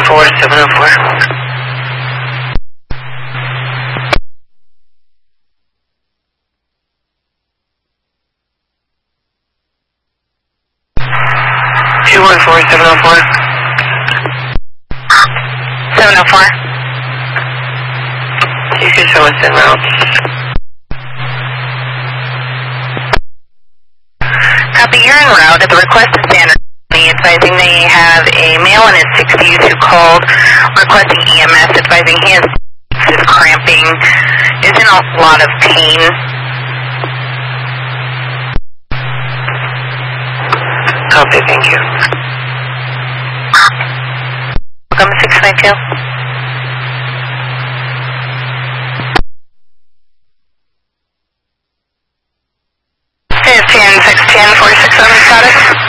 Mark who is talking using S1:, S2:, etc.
S1: 214-704. Two 704. 704. You can show us en route. Copy, you're en route at the request of Standard, advising they have a male in his 60s who called requesting EMS, advising he is cramping, is in a lot of pain. Copy, thank you. Welcome 692. 610, 46 on status.